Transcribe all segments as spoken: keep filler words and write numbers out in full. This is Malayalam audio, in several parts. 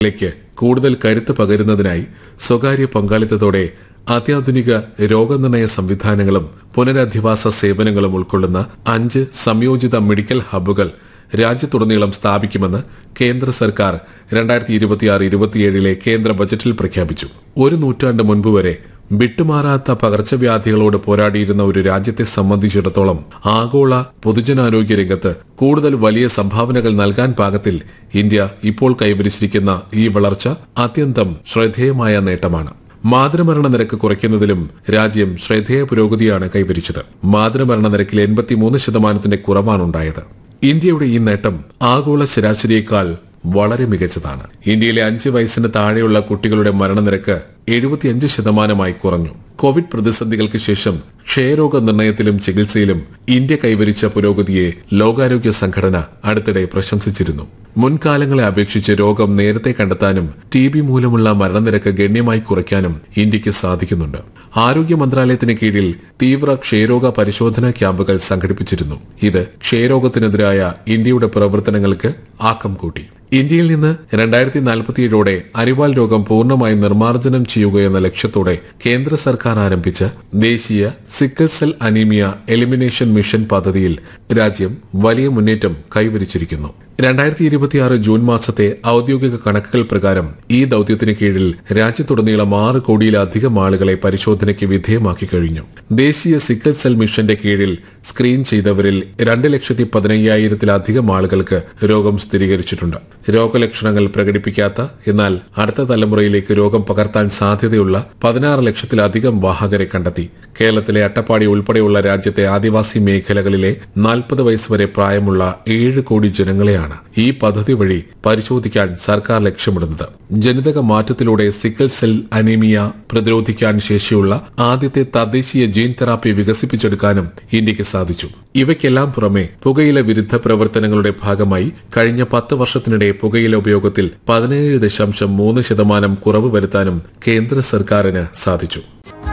ലേക്ക് കൂടുതൽ കരുത്ത് പകരുന്നതിനായി സ്വകാര്യ പങ്കാളിത്തത്തോടെ അത്യാധുനിക രോഗനിർണയ സംവിധാനങ്ങളും പുനരധിവാസ സേവനങ്ങളും ഉൾക്കൊള്ളുന്ന അഞ്ച് സംയോജിത മെഡിക്കൽ ഹബ്ബുകൾ രാജ്യത്തുടനീളം സ്ഥാപിക്കുമെന്ന് കേന്ദ്ര സർക്കാർ രണ്ടായിരത്തി ഇരുപത്തിയാറ് ഇരുപത്തിയേഴിലെ കേന്ദ്ര ബജറ്റിൽ പ്രഖ്യാപിച്ചു. ഒരു നൂറ്റാണ്ട് മുൻപ് വരെ വിട്ടുമാറാത്ത പകർച്ചവ്യാധികളോട് പോരാടിയിരുന്ന ഒരു രാജ്യത്തെ സംബന്ധിച്ചിടത്തോളം ആഗോള പൊതുജനാരോഗ്യ രംഗത്ത് കൂടുതൽ വലിയ സംഭാവനകൾ നൽകാൻ പാകത്തിൽ ഇന്ത്യ ഇപ്പോൾ കൈവരിച്ചിരിക്കുന്ന ഈ വളർച്ച അത്യന്തം ശ്രദ്ധേയമായ നേട്ടമാണ്. മാതൃമരണ നിരക്ക് കുറയ്ക്കുന്നതിലും രാജ്യം ശ്രദ്ധേയ പുരോഗതിയാണ് കൈവരിച്ചത്. മാതൃമരണ നിരക്കിൽ എൺപത്തിമൂന്ന് ശതമാനത്തിന്റെ കുറവാണുണ്ടായത്. ഇന്ത്യയുടെ ഈ നേട്ടം ആഗോള ശരാശരിയേക്കാൾ വളരെ മികച്ചതാണ്. ഇന്ത്യയിലെ അഞ്ച് വയസ്സിന് താഴെയുള്ള കുട്ടികളുടെ മരണനിരക്ക് എഴുപത്തിയഞ്ച് ശതമാനമായി കുറഞ്ഞു. കോവിഡ് പ്രതിസന്ധികൾക്ക് ശേഷം ക്ഷയരോഗ നിർണയത്തിലും ചികിത്സയിലും ഇന്ത്യ കൈവരിച്ച പുരോഗതിയെ ലോകാരോഗ്യ സംഘടന അടുത്തിടെ പ്രശംസിച്ചിരുന്നു. മുൻകാലങ്ങളെ അപേക്ഷിച്ച് രോഗം നേരത്തെ കണ്ടെത്താനും ടി ബി മൂലമുള്ള മരണനിരക്ക് ഗണ്യമായി കുറയ്ക്കാനും ഇന്ത്യക്ക് സാധിക്കുന്നുണ്ട്. ആരോഗ്യ മന്ത്രാലയത്തിന് കീഴിൽ തീവ്ര ക്ഷയരോഗ പരിശോധനാ ക്യാമ്പുകൾ സംഘടിപ്പിച്ചിരുന്നു. ഇത് ക്ഷയരോഗത്തിനെതിരായ ഇന്ത്യയുടെ പ്രവർത്തനങ്ങൾക്ക് ആക്കം കൂട്ടി. ഇന്ത്യയിൽ നിന്ന് രണ്ടായിരത്തി നാൽപ്പത്തിയേഴോടെ അരിവാൾ രോഗം പൂർണ്ണമായി നിർമ്മാർജ്ജനം ചെയ്യുകയെന്ന ലക്ഷ്യത്തോടെ കേന്ദ്ര സർക്കാർ ആരംഭിച്ച ദേശീയ sickle cell anaemia elimination mission പദ്ധതിയിൽ രാജ്യം വലിയ മുന്നേറ്റം കൈവരിച്ചിരിക്കുന്നു. രണ്ടായിരത്തി ഇരുപത്തിയാറ് ജൂൺ മാസത്തെ ഔദ്യോഗിക കണക്കുകൾ പ്രകാരം ഈ ദൌത്യത്തിന് കീഴിൽ രാജ്യത്തുടനീളം ആറ് കോടിയിലധികം ആളുകളെ പരിശോധനയ്ക്ക് വിധേയമാക്കി കഴിഞ്ഞു. ദേശീയ സിക്കിൾ സെൽ മിഷന്റെ കീഴിൽ സ്ക്രീൻ ചെയ്തവരിൽ രണ്ട് ലക്ഷത്തി പതിനയ്യായിരത്തിലധികം ആളുകൾക്ക് രോഗം സ്ഥിരീകരിച്ചിട്ടുണ്ട്. രോഗലക്ഷണങ്ങൾ പ്രകടിപ്പിക്കാത്ത എന്നാൽ അടുത്ത തലമുറയിലേക്ക് രോഗം പകർത്താൻ സാധ്യതയുള്ള പതിനാറ് ലക്ഷത്തിലധികം വാഹകരെ കണ്ടെത്തി. കേരളത്തിലെ അട്ടപ്പാടി ഉൾപ്പെടെയുള്ള രാജ്യത്തെ ആദിവാസി മേഖലകളിലെ നാൽപ്പത് വയസ്സുവരെ പ്രായമുള്ള ഏഴ് കോടി ജനങ്ങളെയാണ് ഈ പദ്ധതി വഴി പരിശോധിക്കാൻ സർക്കാർ ലക്ഷ്യമിടുന്നത്. ജനിതക മാറ്റത്തിലൂടെ സിക്കിൾ സെൽ അനീമിയ പ്രതിരോധിക്കാൻ ശേഷിയുള്ള ആദ്യത്തെ തദ്ദേശീയ ജീൻ തെറാപ്പി വികസിപ്പിച്ചെടുക്കാനും ഇന്ത്യക്ക് സാധിച്ചു. ഇവയ്ക്കെല്ലാം പുറമെ പുകയില വിരുദ്ധ പ്രവർത്തനങ്ങളുടെ ഭാഗമായി കഴിഞ്ഞ പത്ത് വർഷത്തിനിടെ പുകയില ഉപയോഗത്തിൽ പതിനേഴ് ദശാംശം മൂന്ന് ശതമാനം കുറവ് വരുത്താനും കേന്ദ്ര സർക്കാരിന് സാധിച്ചു.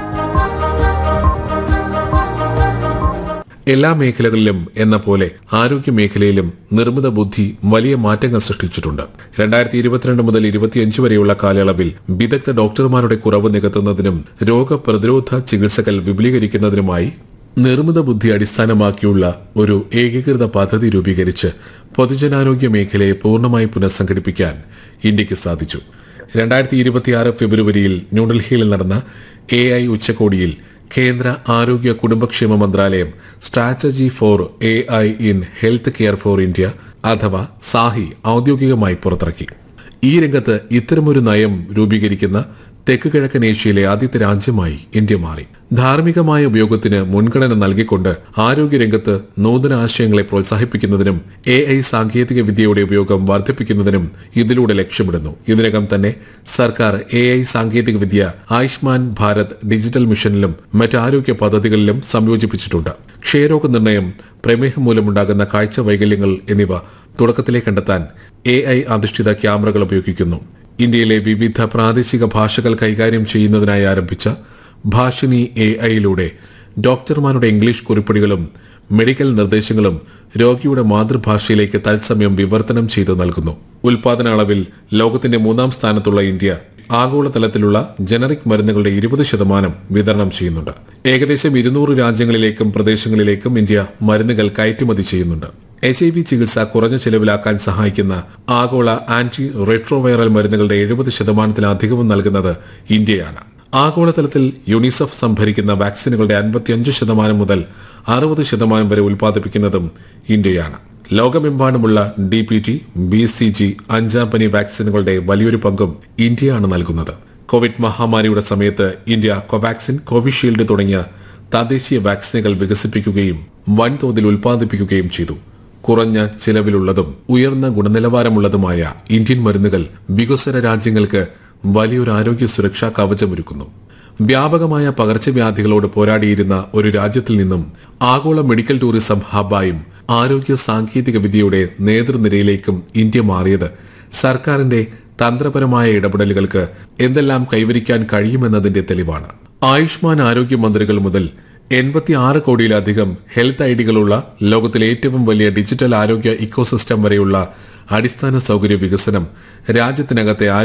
എല്ലാ മേഖലകളിലും എന്ന പോലെ ആരോഗ്യ മേഖലയിലും നിർമ്മിത ബുദ്ധി വലിയ മാറ്റങ്ങൾ സൃഷ്ടിച്ചിട്ടുണ്ട്. രണ്ടായിരത്തി ഇരുപത്തിരണ്ട് മുതൽ ഇരുപത്തിയഞ്ച് വരെയുള്ള കാലയളവിൽ വിദഗ്ധ ഡോക്ടർമാരുടെ കുറവ് നികത്തുന്നതിനും രോഗപ്രതിരോധ ചികിത്സകൾ വിപുലീകരിക്കുന്നതിനുമായി നിർമ്മിത ബുദ്ധി അടിസ്ഥാനമാക്കിയുള്ള ഒരു ഏകീകൃത പദ്ധതി രൂപീകരിച്ച് പൊതുജനാരോഗ്യ മേഖലയെ പൂർണ്ണമായി പുനഃസംഘടിപ്പിക്കാൻ ഇന്ത്യക്ക് സാധിച്ചു. രണ്ടായിരത്തി ഇരുപത്തിയാറ് ഫെബ്രുവരിയിൽ ന്യൂഡൽഹിയിൽ നടന്ന എ ഐ ഉച്ചകോടിയിൽ കേന്ദ്ര ആരോഗ്യ കുടുംബക്ഷേമ മന്ത്രാലയം strategy four A I in health care for India അഥവാ സാഹി ഔദ്യോഗികമായി പുറത്തിറക്കി. ഈ രംഗത്ത് ഇത്തരമൊരു നയം രൂപീകരിക്കുന്ന തെക്ക് കിഴക്കൻ ഏഷ്യയിലെ ആദ്യത്തെ രാജ്യമായി ഇന്ത്യ മാറി. ധാർമ്മികമായ ഉപയോഗത്തിന് മുൻഗണന നൽകിക്കൊണ്ട് ആരോഗ്യരംഗത്ത് നൂതന ആശയങ്ങളെ പ്രോത്സാഹിപ്പിക്കുന്നതിനും എ ഐ സാങ്കേതിക വിദ്യയുടെ ഉപയോഗം വർദ്ധിപ്പിക്കുന്നതിനും ഇതിലൂടെ ലക്ഷ്യമിടുന്നു. ഇതിനകം തന്നെ സർക്കാർ എ ഐ സാങ്കേതിക വിദ്യ ആയുഷ്മാൻ ഭാരത് ഡിജിറ്റൽ മിഷനിലും മറ്റാരോഗ്യ പദ്ധതികളിലും സംയോജിപ്പിച്ചിട്ടുണ്ട്. ക്ഷയരോഗ നിർണയം, പ്രമേഹം മൂലമുണ്ടാകുന്ന കാഴ്ച വൈകല്യങ്ങൾ എന്നിവ തുടക്കത്തിലേ കണ്ടെത്താൻ എ ഐ അധിഷ്ഠിത ക്യാമറകൾ ഉപയോഗിക്കുന്നു. ഇന്ത്യയിലെ വിവിധ പ്രാദേശിക ഭാഷകൾ കൈകാര്യം ചെയ്യുന്നതിനായി ആരംഭിച്ച ഭാഷിണി എ ഐയിലൂടെ ഡോക്ടർമാരുടെ ഇംഗ്ലീഷ് കുറിപ്പടികളും മെഡിക്കൽ നിർദ്ദേശങ്ങളും രോഗിയുടെ മാതൃഭാഷയിലേക്ക് തത്സമയം വിവർത്തനം ചെയ്തു നൽകുന്നു. ഉൽപാദന അളവിൽ ലോകത്തിന്റെ മൂന്നാം സ്ഥാനത്തുള്ള ഇന്ത്യ ആഗോളതലത്തിലുള്ള ജനറിക് മരുന്നുകളുടെ ഇരുപത് ശതമാനം വിതരണം ചെയ്യുന്നുണ്ട്. ഏകദേശം ഇരുന്നൂറ് രാജ്യങ്ങളിലേക്കും പ്രദേശങ്ങളിലേക്കും ഇന്ത്യ മരുന്നുകൾ കയറ്റുമതി ചെയ്യുന്നുണ്ട്. എച്ച് ഐ വി ചികിത്സ കുറഞ്ഞ ചെലവിലാക്കാൻ സഹായിക്കുന്ന ആഗോള ആന്റി റെട്രോവൈറൽ മരുന്നുകളുടെ എഴുപത് ശതമാനത്തിലധികവും നൽകുന്നത് ഇന്ത്യയാണ്. ആഗോളതലത്തിൽ യുണിസെഫ് സംഭരിക്കുന്ന വാക്സിനുകളുടെ അൻപത്തിയഞ്ച് ശതമാനം മുതൽ അറുപത് ശതമാനം വരെ ഉൽപ്പാദിപ്പിക്കുന്നതും ഇന്ത്യയാണ്. ലോകമെമ്പാടുമുള്ള D P T, B C G, അഞ്ചാം പനി വാക്സിനുകളുടെ വലിയൊരു പങ്കും ഇന്ത്യയാണ് നൽകുന്നത്. കോവിഡ് മഹാമാരിയുടെ സമയത്ത് ഇന്ത്യ കോവാക്സിൻ, കോവിഷീൽഡ് തുടങ്ങിയ തദ്ദേശീയ വാക്സിനുകൾ വികസിപ്പിക്കുകയും വൻതോതിൽ ഉൽപ്പാദിപ്പിക്കുകയും ചെയ്തു. കുറഞ്ഞ ചിലവിലുള്ളതും ഉയർന്ന ഗുണനിലവാരമുള്ളതുമായ ഇന്ത്യൻ മരുന്നുകൾ വികസ്വര രാജ്യങ്ങൾക്ക് വലിയൊരു ആരോഗ്യ സുരക്ഷാ കവചമൊരുക്കുന്നു. വ്യാപകമായ പകർച്ചവ്യാധികളോട് പോരാടിയിരുന്ന ഒരു രാജ്യത്തിൽ നിന്നും ആഗോള മെഡിക്കൽ ടൂറിസം ഹബ്ബായും ആരോഗ്യ സാങ്കേതിക വിദ്യയുടെ നേതൃനിരയിലേക്കും ഇന്ത്യ മാറിയത് സർക്കാരിന്റെ തന്ത്രപരമായ ഇടപെടലുകൾക്ക് എന്തെല്ലാം കൈവരിക്കാൻ കഴിയുമെന്നതിന്റെ തെളിവാണ്. ആയുഷ്മാൻ ആരോഗ്യ മന്ത്രികൾ മുതൽ എൺപത്തിയാറ് കോടിയിലധികം ഹെൽത്ത് ഐഡികളുള്ള ലോകത്തിലെ ഏറ്റവും വലിയ ഡിജിറ്റൽ ആരോഗ്യ ഇക്കോസിസ്റ്റം വരെയുള്ള അടിസ്ഥാന സൌകര്യ വികസനം രാജ്യത്തിനകത്തെ